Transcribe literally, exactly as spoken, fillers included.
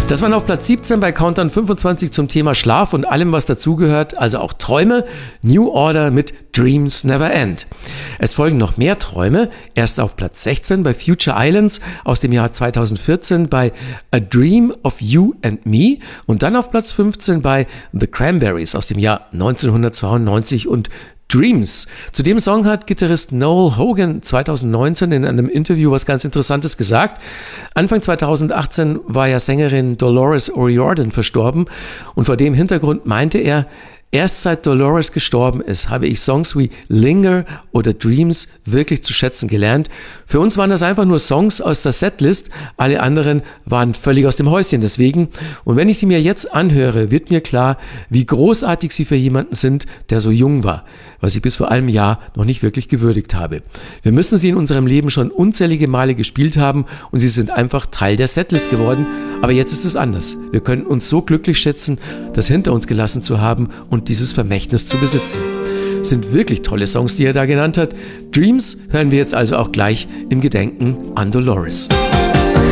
Das waren auf Platz siebzehn bei Countdown fünfundzwanzig zum Thema Schlaf und allem, was dazugehört, also auch Träume. New Order mit Dreams Never End. Es folgen noch mehr Träume. Erst auf Platz sechzehn bei Future Islands aus dem Jahr zweitausendvierzehn bei A Dream of You and Me und dann auf Platz fünfzehn bei The Cranberries aus dem Jahr neunzehnhundertzweiundneunzig und Dreams. Zu dem Song hat Gitarrist Noel Hogan zweitausendneunzehn in einem Interview was ganz Interessantes gesagt. Anfang zweitausendachtzehn war ja Sängerin Dolores O'Riordan verstorben und vor dem Hintergrund meinte er, erst seit Dolores gestorben ist, habe ich Songs wie Linger oder Dreams wirklich zu schätzen gelernt. Für uns waren das einfach nur Songs aus der Setlist, alle anderen waren völlig aus dem Häuschen deswegen. Und wenn ich sie mir jetzt anhöre, wird mir klar, wie großartig sie für jemanden sind, der so jung war, was ich bis vor einem Jahr noch nicht wirklich gewürdigt habe. Wir müssen sie in unserem Leben schon unzählige Male gespielt haben und sie sind einfach Teil der Setlist geworden. Aber jetzt ist es anders. Wir können uns so glücklich schätzen, das hinter uns gelassen zu haben und dieses Vermächtnis zu besitzen. Es sind wirklich tolle Songs, die er da genannt hat. Dreams hören wir jetzt also auch gleich im Gedenken an Dolores.